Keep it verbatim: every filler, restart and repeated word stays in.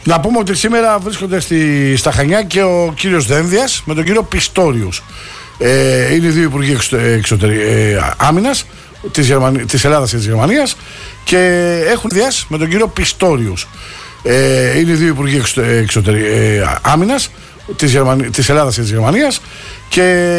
Να πούμε ότι σήμερα βρίσκονται στη, στα Χανιά και ο κύριος Δένδιας με τον κύριο Πιστόριους. Ε, είναι οι δύο υπουργοί εξωτερι... ε, άμυνας της, Γερμανία, της Ελλάδας και της Γερμανίας και έχουν διάσει με τον κύριο Πιστόριους. Ε, είναι οι δύο υπουργοί εξωτερι... ε, άμυνας της, Γερμανία, της Ελλάδας και της Γερμανίας και